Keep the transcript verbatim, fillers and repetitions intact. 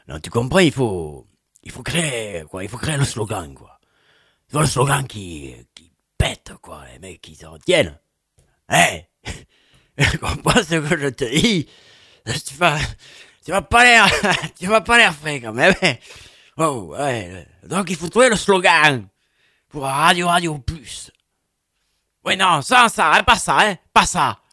Non, tu comprends, il faut, il faut créer, quoi, il faut créer le slogan, quoi. Il faut le slogan qui, qui pète, quoi, les mecs qui s'en retiennent. Hein? Tu comprends ce que je te dis? Tu vas, tu vas pas l'air, tu vas pas l'air frais, quand même. Oh, ouais. Donc, il faut trouver le slogan pour Radio Radio Plus. Ouais, non, sans ça, hein, pas ça, hein, pas ça.